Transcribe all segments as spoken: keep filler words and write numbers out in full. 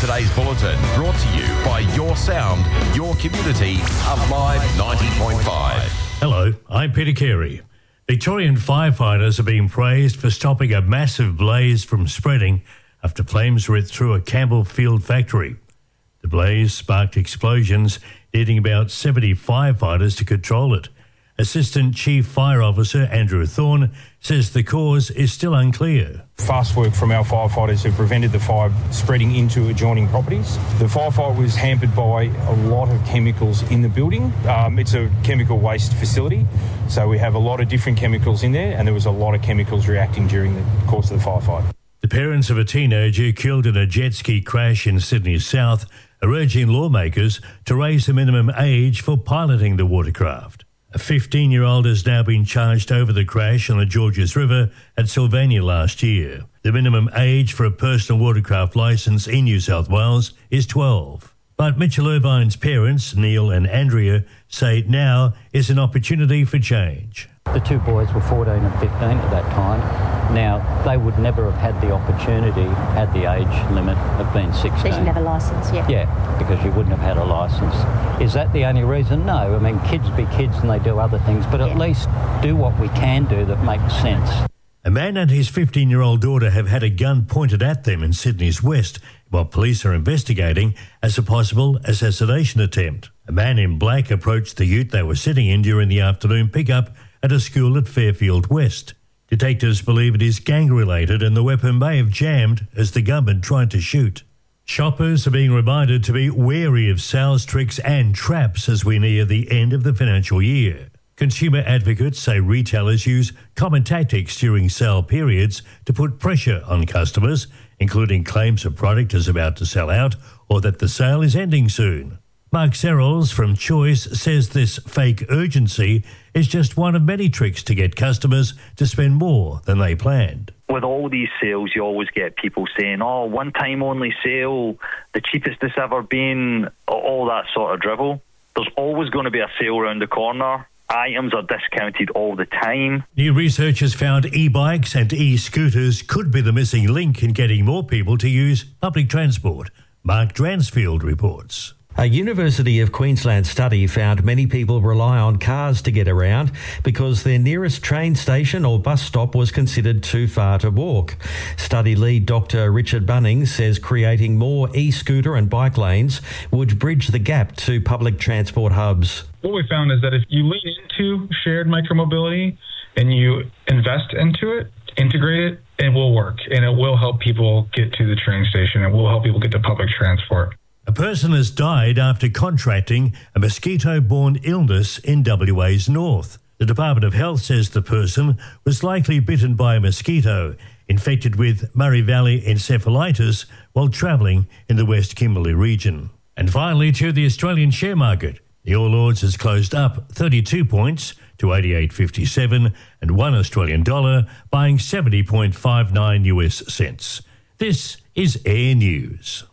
Today's bulletin brought to you by Your Sound, Your Community, Alive ninety point five. Hello, I'm Peter Carey. Victorian firefighters are being praised for stopping a massive blaze from spreading after flames ripped through a Campbellfield factory. The blaze sparked explosions, needing about seventy firefighters to control it. Assistant Chief Fire Officer Andrew Thorne says the cause is still unclear. Fast work from our firefighters have prevented the fire spreading into adjoining properties. The firefight was hampered by a lot of chemicals in the building. Um, it's a chemical waste facility, so we have a lot of different chemicals in there, and there was a lot of chemicals reacting during the course of the firefight. The parents of a teenager killed in a jet ski crash in Sydney South are urging lawmakers to raise the minimum age for piloting the watercraft. A fifteen-year-old has now been charged over the crash on the Georges River at Sylvania last year. The minimum age for a personal watercraft licence in New South Wales is twelve. But Mitchell Irvine's parents, Neil and Andrea, say now is an opportunity for change. The two boys were fourteen and fifteen at that time. Now, they would never have had the opportunity at the age limit of being sixteen. Because you didn't have a licence, yeah. Yeah, because you wouldn't have had a licence. Is that the only reason? No. I mean, kids be kids and they do other things, but at yeah. least do what we can do that makes sense. A man and his fifteen-year-old daughter have had a gun pointed at them in Sydney's west, while police are investigating as a possible assassination attempt. A man in black approached the ute they were sitting in during the afternoon pickup at a school at Fairfield West. Detectives believe it is gang-related and the weapon may have jammed as the gunman tried to shoot. Shoppers are being reminded to be wary of sales tricks and traps as we near the end of the financial year. Consumer advocates say retailers use common tactics during sale periods to put pressure on customers, including claims a product is about to sell out or that the sale is ending soon. Mark Serrels from Choice says this fake urgency is just one of many tricks to get customers to spend more than they planned. With all these sales, you always get people saying, oh, one-time only sale, the cheapest it's ever been, all that sort of drivel. There's always going to be a sale around the corner. Items are discounted all the time. New research has found e-bikes and e-scooters could be the missing link in getting more people to use public transport. Mark Dransfield reports. A University of Queensland study found many people rely on cars to get around because their nearest train station or bus stop was considered too far to walk. Study lead Doctor Richard Bunnings says creating more e-scooter and bike lanes would bridge the gap to public transport hubs. What we found is that if you lean into shared micromobility and you invest into it, integrate it, it will work and it will help people get to the train station. It will help people get to public transport. A person has died after contracting a mosquito-borne illness in W A's north. The Department of Health says the person was likely bitten by a mosquito infected with Murray Valley encephalitis while travelling in the West Kimberley region. And finally, to the Australian share market. The All Ords has closed up thirty-two points to eighty-eight fifty-seven and one Australian dollar, buying seventy point five nine U S cents. This is Air News.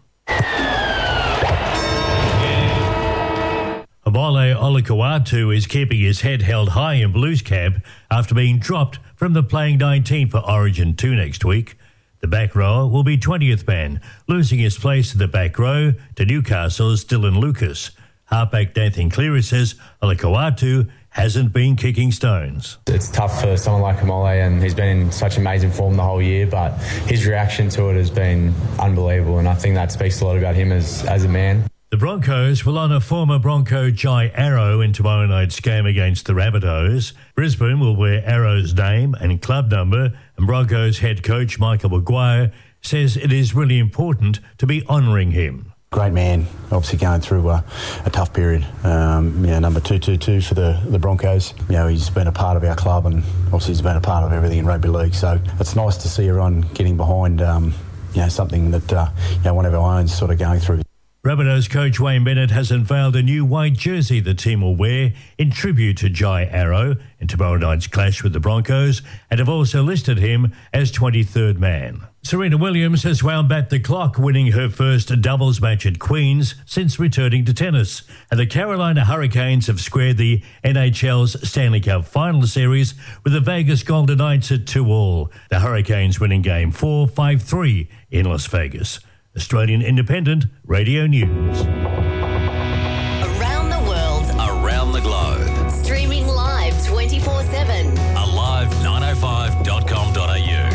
Obole Olukwatu is keeping his head held high in Blues camp after being dropped from the playing nineteen for Origin two next week. The back rower will be twentieth man, losing his place in the back row to Newcastle's Dylan Lucas. Halfback Nathan Cleary says Olukwatu hasn't been kicking stones. It's tough for someone like Obole, and he's been in such amazing form the whole year, but his reaction to it has been unbelievable, and I think that speaks a lot about him as, as a man. The Broncos will honour former Bronco Jai Arrow in tomorrow night's game against the Rabbitohs. Brisbane will wear Arrow's name and club number, and Broncos head coach Michael Maguire says it is really important to be honouring him. Great man, obviously going through a, a tough period. Um, you know, number two two two for the, the Broncos. You know, he's been a part of our club and obviously he's been a part of everything in rugby league. So it's nice to see everyone getting behind, um, you know, something that uh, you know one of our own is sort of going through. Rabbitohs coach Wayne Bennett has unveiled a new white jersey the team will wear in tribute to Jai Arrow in tomorrow night's clash with the Broncos, and have also listed him as twenty-third man. Serena Williams has wound back the clock, winning her first doubles match at Queen's since returning to tennis. And the Carolina Hurricanes have squared the N H L's Stanley Cup Final Series with the Vegas Golden Knights at two all. The Hurricanes winning Game four, five three in Las Vegas. Australian Independent Radio News. Around the world, Around the globe. streaming live twenty-four seven. alive nine oh five dot com dot a u.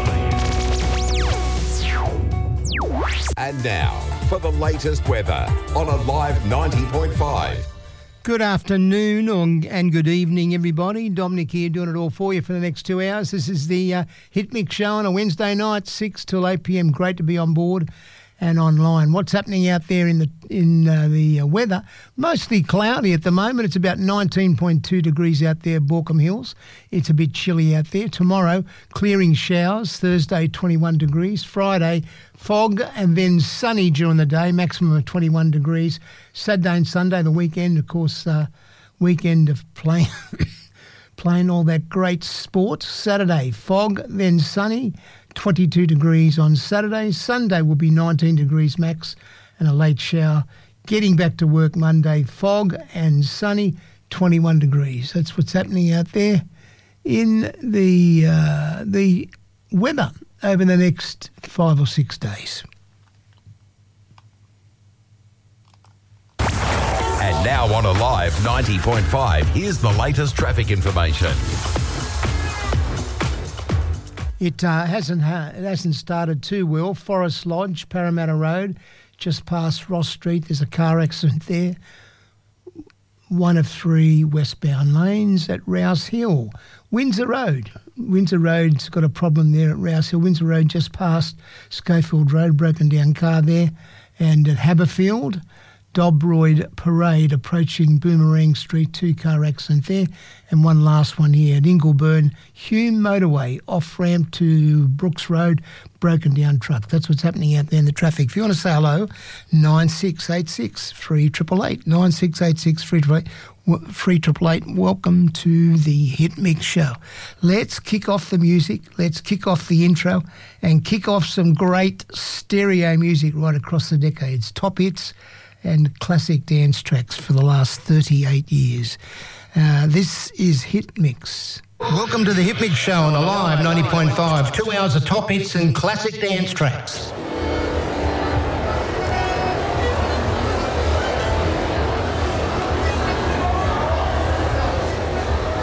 And now, for the latest weather on Alive ninety point five. Good afternoon or, and good evening, everybody. Dominic here doing it all for you for the next two hours. This is the uh, Hit Mix show on a Wednesday night, six till eight p.m. Great to be on board and online. What's happening out there in the in uh, the uh, weather? Mostly cloudy at the moment. It's about nineteen point two degrees out there, Borkham Hills. It's a bit chilly out there. Tomorrow, clearing showers. Thursday, twenty-one degrees. Friday, fog and then sunny during the day, maximum of twenty-one degrees. Saturday and Sunday, the weekend, of course, uh, weekend of playing, playing all that great sport. Saturday, fog, then sunny, twenty-two degrees on Saturday. Sunday will be nineteen degrees max and a late shower. Getting back to work Monday, fog and sunny, twenty-one degrees. That's what's happening out there in the uh, the weather over the next five or six days. And now on Alive ninety point five, here's the latest traffic information. It uh, hasn't ha- it hasn't started too well. Forest Lodge, Parramatta Road, just past Ross Street. There's a car accident there. One of three westbound lanes at Rouse Hill. Windsor Road. Windsor Road's got a problem there at Rouse Hill. Windsor Road just past Schofield Road, broken down car there. And at Haberfield, Dobroyd Parade approaching Boomerang Street, two-car accident there. And one last one here at Ingleburn, Hume Motorway, off-ramp to Brooks Road, broken down truck. That's what's happening out there in the traffic. If you want to say hello, nine six eight six, three eight eight eight, nine six eight six, three eight eight eight, three eight eight eight. Welcome to the Hit Mix show. Let's kick off the music. Let's kick off the intro and kick off some great stereo music right across the decades. Top hits and classic dance tracks for the last thirty-eight years. Uh, this is Hit Mix. Welcome to the Hit Mix show on Alive ninety point five. Two hours of top hits and classic dance tracks.